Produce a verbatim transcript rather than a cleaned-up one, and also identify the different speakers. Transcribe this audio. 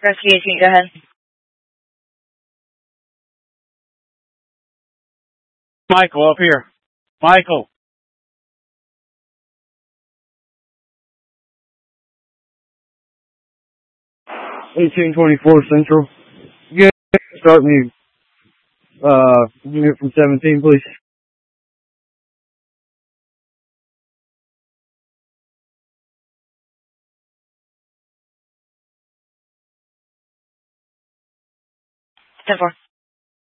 Speaker 1: Rescue eighteen, go ahead.
Speaker 2: Michael, up here. Michael.
Speaker 3: eighteen twenty-four Central. Good. Start me, uh, unit from seventeen, please.
Speaker 1: ten four.